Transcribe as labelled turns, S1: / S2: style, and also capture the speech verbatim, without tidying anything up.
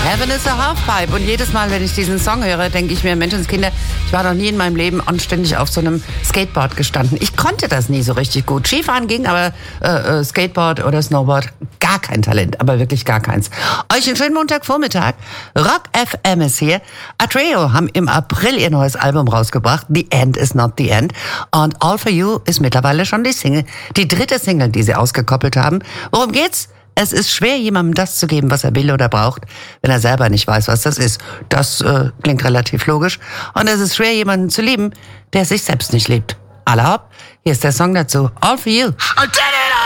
S1: Heaven is a Halfpipe. Und jedes Mal, wenn ich diesen Song höre, denke ich mir, Menschenskinder, ich war noch nie in meinem Leben anständig auf so einem Skateboard gestanden. Ich konnte das nie so richtig gut. Skifahren ging, aber äh, Skateboard oder Snowboard, gar kein Talent, aber wirklich gar keins. Euch einen schönen Montagvormittag. Rock F M ist hier. Atreo haben im April ihr neues Album rausgebracht. The End is not the End. Und All for You ist mittlerweile schon die Single, die dritte Single, die sie ausgekoppelt haben. Worum geht's? Es ist schwer, jemandem das zu geben, was er will oder braucht, wenn er selber nicht weiß, was das ist. Das äh, klingt relativ logisch. Und es ist schwer, jemanden zu lieben, der sich selbst nicht liebt. Alle hopp, hier ist der Song dazu. All for You. I did it all!